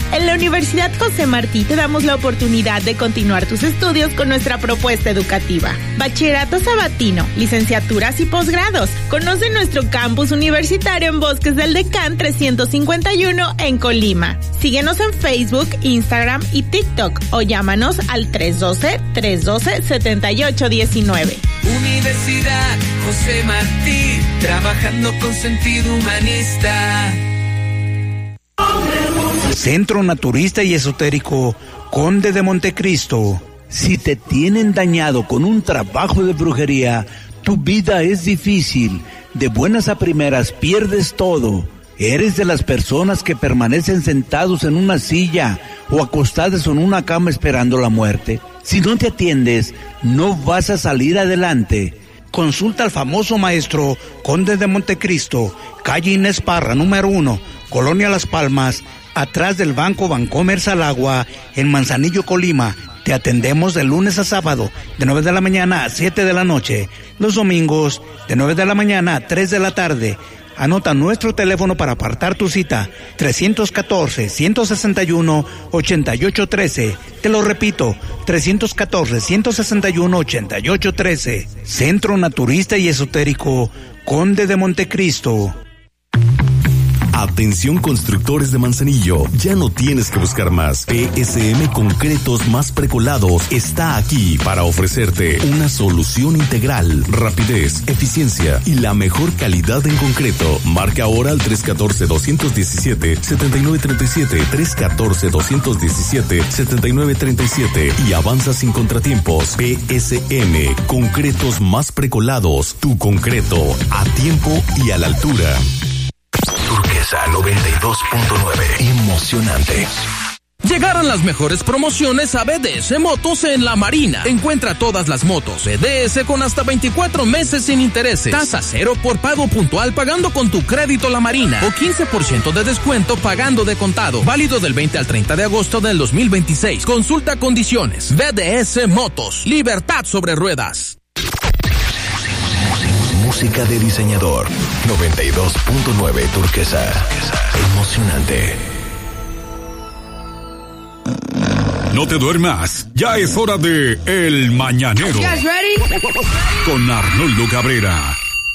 En la Universidad José Martí te damos la oportunidad de continuar tus estudios con nuestra propuesta educativa. Bachillerato sabatino, licenciaturas y posgrados. Conoce nuestro campus universitario en Bosques del Decán 351 en Colima. Síguenos en Facebook, Instagram y TikTok o llámanos al 312-312-7819. Universidad José Martí, trabajando con sentido humanista. Centro Naturista y Esotérico Conde de Montecristo. Si te tienen dañado con un trabajo de brujería, tu vida es difícil. De buenas a primeras pierdes todo. ¿Eres de las personas que permanecen sentados en una silla o acostados en una cama esperando la muerte? Si no te atiendes, no vas a salir adelante. Consulta al famoso maestro Conde de Montecristo, calle Inés Parra, número 1, Colonia Las Palmas, atrás del Banco Bancomer Salagua, en Manzanillo, Colima. Te atendemos de lunes a sábado, de 9 de la mañana a 7 de la noche. Los domingos, de 9 de la mañana a 3 de la tarde. Anota nuestro teléfono para apartar tu cita, 314-161-8813. Te lo repito, 314-161-8813. Centro Naturista y Esotérico Conde de Montecristo. Atención constructores de Manzanillo, ya no tienes que buscar más. PSM Concretos Más Precolados está aquí para ofrecerte una solución integral, rapidez, eficiencia y la mejor calidad en concreto. Marca ahora al 314-217-7937, 314-217-7937 y avanza sin contratiempos. PSM Concretos Más Precolados, tu concreto a tiempo y a la altura. Turquesa 92.9. Emocionante. Llegaron las mejores promociones a BDS Motos en La Marina. Encuentra todas las motos BDS con hasta 24 meses sin intereses. Tasa cero por pago puntual pagando con tu crédito La Marina. O 15% de descuento pagando de contado. Válido del 20 al 30 de agosto del 2026. Consulta condiciones. BDS Motos. Libertad sobre ruedas. Música de diseñador. 92.9 Turquesa. Emocionante. No te duermas. Ya es hora de El Mañanero. Con Arnoldo Cabrera.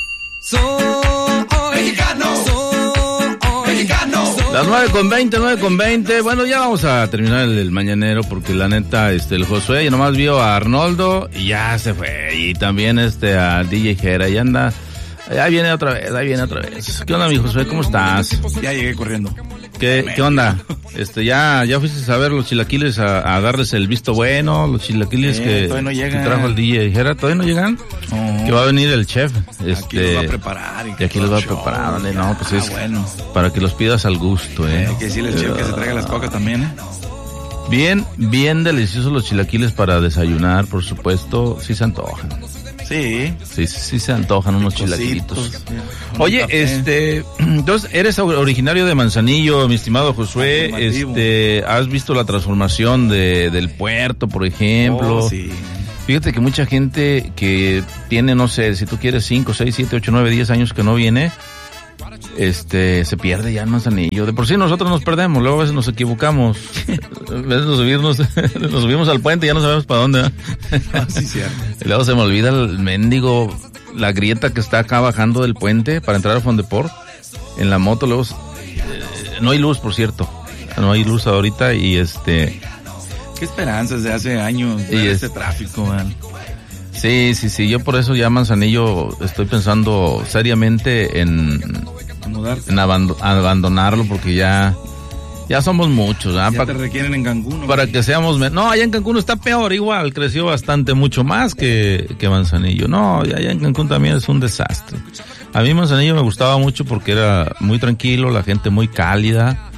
Las 9:20. Bueno, ya vamos a terminar el Mañanero porque la neta, el Josué ya nomás vio a Arnoldo y ya se fue. Y también a DJ Jera y anda. Ahí viene otra vez. ¿Qué onda, mi Josué? ¿Cómo estás? Ya llegué corriendo. ¿Qué onda? Ya fuiste a ver los chilaquiles a darles el visto bueno, los chilaquiles que trajo el DJ Jera, ¿todavía no llegan? Que va a venir el chef. Aquí los va a preparar. Y aquí los va a preparar, ¿vale? No, pues es bueno. Para que los pidas al gusto, Hay que decirle al chef que se traiga las cocas también, Bien deliciosos los chilaquiles para desayunar, por supuesto. Sí se antojan. Sí se antojan unos chilaquilitos. Oye, entonces eres originario de Manzanillo, mi estimado Josué. ¿Has visto la transformación del puerto, por ejemplo? Sí. Fíjate que mucha gente que tiene, no sé, si tú quieres 5, 6, 7, 8, 9, 10 años que no viene, se pierde ya en Manzanillo. De por sí nosotros nos perdemos, luego a veces nos equivocamos. A veces nos subimos al puente y ya no sabemos para dónde. Sí, cierto. Y luego se me olvida el mendigo, la grieta que está acá bajando del puente para entrar a Fondeport en la moto. Luego no hay luz, por cierto. No hay luz ahorita y Qué esperanzas de hace años de este tráfico, man. Sí, yo por eso ya Manzanillo estoy pensando seriamente en abandonarlo porque ya somos muchos. Ya te requieren en Cancún. Para que seamos... No, allá en Cancún está peor, igual, creció bastante, mucho más que Manzanillo. No, allá en Cancún también es un desastre. A mí Manzanillo me gustaba mucho porque era muy tranquilo, la gente muy cálida,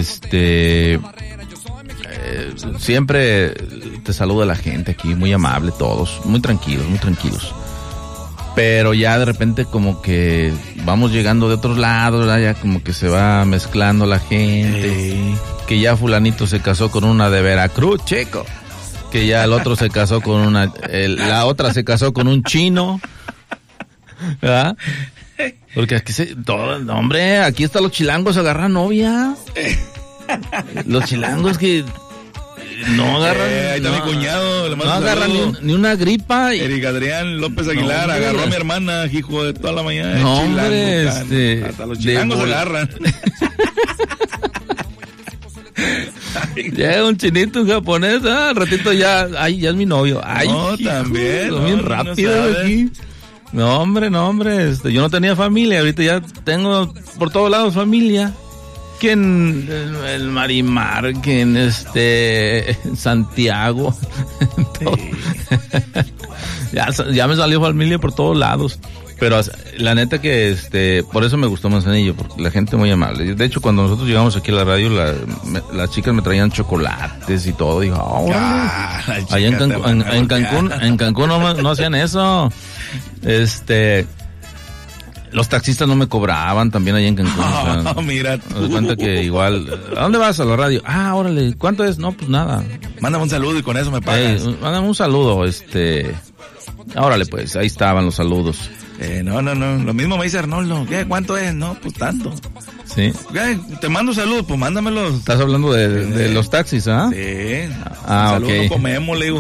siempre te saluda la gente aquí, muy amable todos, muy tranquilos. Pero ya de repente como que vamos llegando de otros lados, ¿verdad? Ya como que se va mezclando la gente, que ya fulanito se casó con una de Veracruz, chico, que ya el otro se casó con la otra se casó con un chino, ¿verdad? Porque aquí hombre, aquí están los chilangos agarran novia. Los chilangos que no agarran. Ahí está mi cuñado. No agarran ni una gripa. Eric Adrián López Aguilar agarró a mi hermana, hijo de toda la mañana. No, hombre, hasta los chilangos agarran. Llega un chinito, un japonés, al ratito ya es mi novio. Ay, no, hijo, también. Bien rápido aquí. No, hombre, yo no tenía familia, ahorita ya tengo por todos lados familia. Que en el Marimar, que en Santiago. Ya me salió familia por todos lados. Pero la neta que por eso me gustó Manzanillo, porque la gente muy amable. De hecho, cuando nosotros llegamos aquí a la radio, las chicas me traían chocolates y todo. Digo, allá en Cancún no hacían eso. Los taxistas no me cobraban también allá en Cancún. No, mira tú. Me doy cuenta que igual, ¿a dónde vas? A la radio. Órale, ¿cuánto es? No, pues nada. Mándame un saludo y con eso me pagas. Mándame un saludo, órale pues, ahí estaban los saludos. No, lo mismo me dice Arnoldo. ¿Qué? ¿Cuánto es? No, pues tanto. Sí. ¿Qué? Te mando saludos, pues mándamelos. Estás hablando de los taxis, ¿ah? Sí. Saludos no comemos, le digo.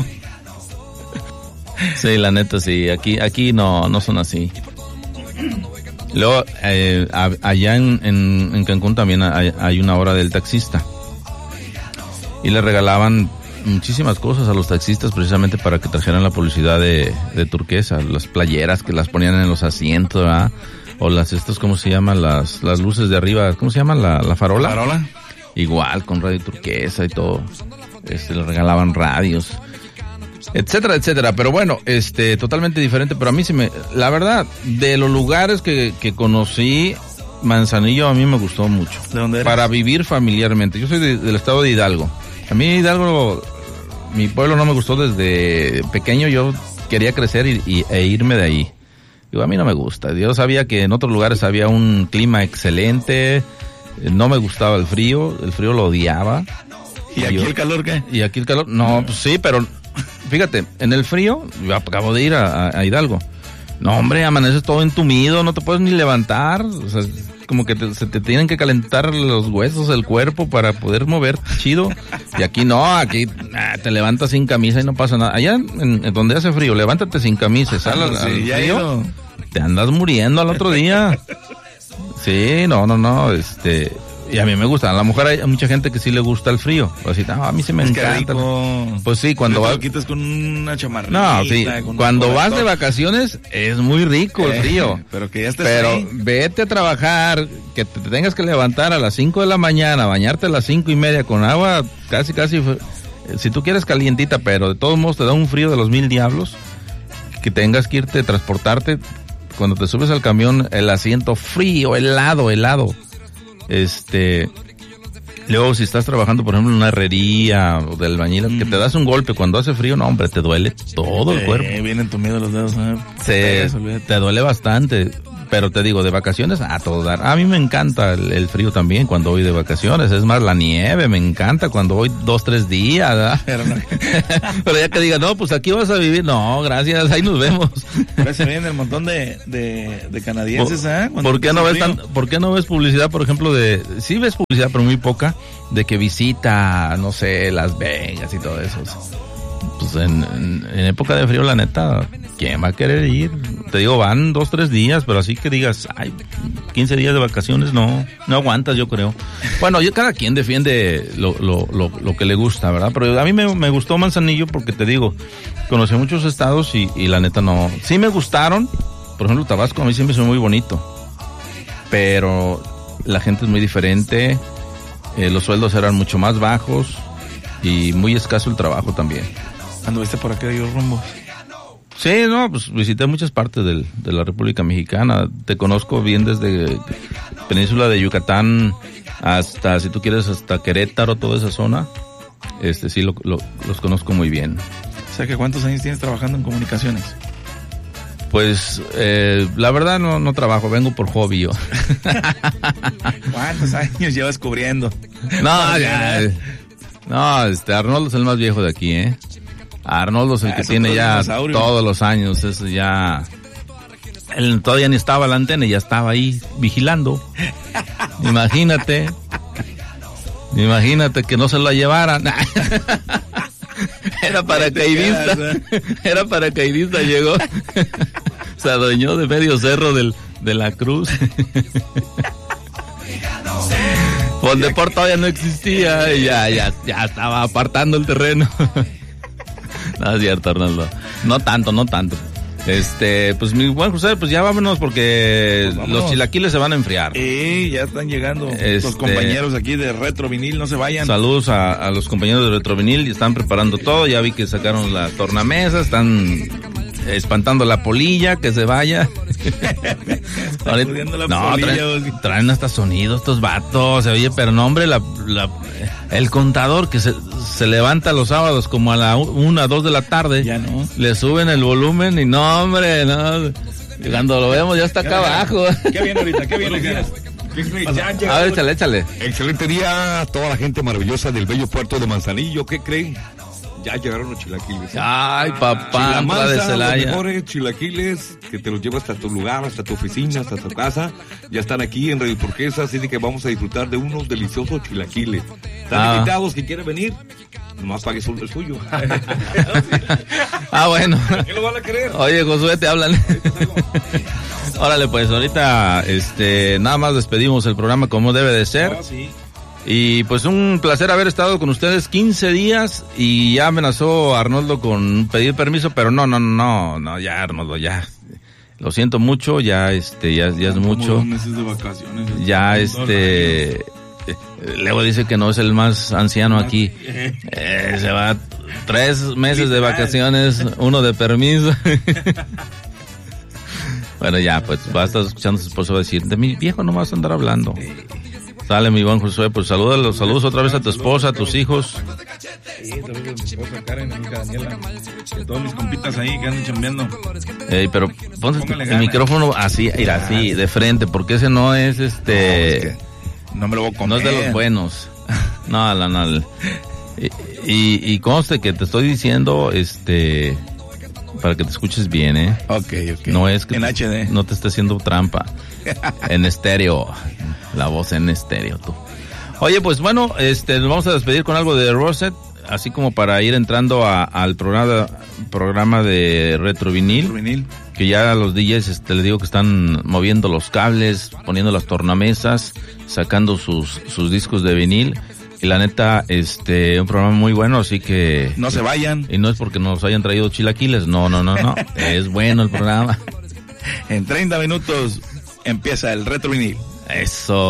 Sí, la neta sí, aquí no son así. Luego, allá en Cancún también hay una hora del taxista. Y le regalaban muchísimas cosas a los taxistas precisamente para que trajeran la publicidad de Turquesa. Las playeras que las ponían en los asientos, ¿verdad? O ¿cómo se llaman? Las luces de arriba, ¿cómo se llama? La farola. ¿Farola? Igual, con Radio Turquesa y todo. Le regalaban radios, etcétera, etcétera. Pero bueno, totalmente diferente. Pero a mí la verdad, de los lugares que conocí, Manzanillo a mí me gustó mucho. ¿De dónde eres? Para vivir familiarmente. Yo soy del estado de Hidalgo. A mí Hidalgo, mi pueblo no me gustó desde pequeño. Yo quería crecer e irme de ahí. Digo, a mí no me gusta. Yo sabía que en otros lugares había un clima excelente. No me gustaba el frío lo odiaba. ¿Y aquí el calor qué? Y aquí el calor, no, pues sí, pero fíjate, en el frío, yo acabo de ir a Hidalgo. No, hombre, amaneces todo entumido, no te puedes ni levantar. O sea, como que se te tienen que calentar los huesos, el cuerpo para poder mover chido. Y aquí no, aquí te levantas sin camisa y no pasa nada. Allá en donde hace frío, levántate sin camisa, sal al frío, te andas muriendo al otro día. Sí, no. Y a mí me gusta. A la mujer hay mucha gente que sí le gusta el frío. Así, a mí sí me encanta. Pues sí, cuando vas. Lo quitas con una chamarrita. No, sí. Cuando vas de vacaciones es muy rico el frío. Pero que ya estés ahí. Vete a trabajar, que te tengas que levantar a las 5 de la mañana, bañarte a las 5:30 con agua casi. Si tú quieres calientita, pero de todos modos te da un frío de los 1000 diablos. Que tengas que irte, transportarte. Cuando te subes al camión, el asiento frío, helado. Luego si estás trabajando por ejemplo en una herrería o del albañil, que te das un golpe cuando hace frío, no hombre, te duele todo el cuerpo. Vienen tumidos los dedos, te duele bastante. Pero te digo, de vacaciones, a todo dar. A mí me encanta el frío también cuando voy de vacaciones. Es más, la nieve, me encanta cuando voy 2-3 días, ¿verdad? Pero ya que diga, no, pues aquí vas a vivir. No, gracias, ahí nos vemos. Ahora se vienen el montón de canadienses, ¿Por qué no ves publicidad, por ejemplo, sí ves publicidad, pero muy poca, de que visita, no sé, Las Vegas y todo eso? Pues en época de frío, la neta, ¿quién va a querer ir? Te digo, van 2-3 días, pero así que digas, 15 días de vacaciones, no aguantas, yo creo. Bueno, cada quien defiende lo que le gusta, ¿verdad? Pero a mí me gustó Manzanillo porque te digo, conocí muchos estados y la neta no. Sí me gustaron, por ejemplo, Tabasco a mí siempre es muy bonito, pero la gente es muy diferente, los sueldos eran mucho más bajos y muy escaso el trabajo también. ¿Anduviste por aquellos rumbos? Sí, no, pues visité muchas partes de la República Mexicana. Te conozco bien desde Península de Yucatán hasta, si tú quieres, hasta Querétaro, toda esa zona. Sí, los conozco muy bien. O sea, que ¿cuántos años tienes trabajando en comunicaciones? Pues, la verdad no trabajo, vengo por hobby yo. ¿Cuántos años llevas cubriendo? No, ya. No, Arnoldo es el más viejo de aquí, ¿eh? Arnoldo es el que tiene ya todos los años, eso ya. Él todavía ni estaba la antena y ya estaba ahí vigilando. Imagínate. Imagínate que no se la llevaran. Era paracaidista, llegó. Se adueñó de medio cerro de la Cruz. Fondeport todavía no existía y ya estaba apartando el terreno. No es cierto, Arnoldo. No tanto. Pues mi buen José, pues ya vámonos porque los chilaquiles se van a enfriar. Ya están llegando los compañeros aquí de Retrovinil, no se vayan. Saludos a los compañeros de Retrovinil, y están preparando todo. Ya vi que sacaron la tornamesa, están espantando la polilla, que se vaya. Traen hasta sonidos estos vatos, oye, pero no, hombre, el contador que se levanta los sábados como a la 1, 2 de la tarde, ya no. Le suben el volumen y no, hombre, no. Cuando lo vemos ya está acá abajo. ¿Qué viene ahorita? ¿Qué viene? A ver, échale. Excelente día a toda la gente maravillosa del bello puerto de Manzanillo. ¿Qué creen? Ya llegaron los chilaquiles. Ay, papá, de Celaya. Los mejores chilaquiles que te los llevas hasta tu lugar, hasta tu oficina, hasta tu casa. Ya están aquí en Radio Turquesa, así de que vamos a disfrutar de unos deliciosos chilaquiles. Están invitados, que quieren venir, nomás pague el suyo. Bueno. ¿Qué lo van a querer? Oye, Josué, te hablan. Órale, pues ahorita nada más despedimos el programa como debe de ser. Sí. Y pues un placer haber estado con ustedes 15 días y ya amenazó a Arnoldo con pedir permiso, pero no, ya Arnoldo, ya. Lo siento mucho, ya es mucho. 2 meses de vacaciones. Ya luego dice que no es el más anciano aquí. Se va 3 meses de vacaciones, 1 de permiso. Bueno, ya, pues va a estar escuchando a su esposo decir, de mi viejo no vas a andar hablando. Sale, mi buen Josué, pues saludos otra vez a tu esposa, a tus hijos. Sí, saludos a mi esposa Karen, a mi hija Daniela, a todos mis compitas ahí que andan chambeando. Pero ponte el micrófono así, de frente, porque ese no es no me lo voy a comer. No es de los buenos. No. Y conste que te estoy diciendo, para que te escuches bien, Okay. No es que en HD. No te esté haciendo trampa. En estéreo. La voz en estéreo, tú. Oye, pues bueno, nos vamos a despedir con algo de Rosette, así como para ir entrando al programa de Retrovinil. Que ya los DJs, les digo que están moviendo los cables, poniendo las tornamesas, sacando sus discos de vinil. Y la neta, un programa muy bueno, así que... No se vayan. Y no es porque nos hayan traído chilaquiles, no. Es bueno el programa. En 30 minutos empieza el Retrovinil. Eso.